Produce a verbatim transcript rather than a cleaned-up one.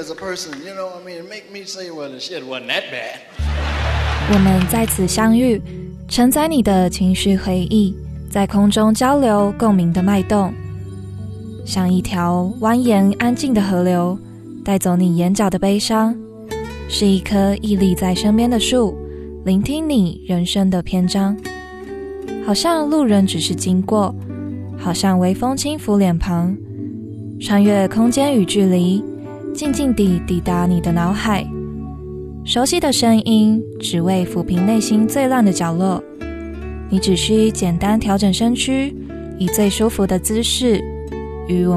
as a person, you know, I mean, it make me say, well, the shit wasn't that bad. 我们在此相遇，承载你的情绪回忆，在空中交流共鸣的脉动，像一条蜿蜒安静的河流，带走你眼角的悲伤，是一棵屹立在身边的树，聆听你人生的篇章。好像路人只是经过，好像微风轻拂脸庞，穿越空间与距离，静静地抵达你的脑海。熟悉的声音，只为抚平内心最乱的角落。你只需简单调整身躯，以最舒服的姿势与我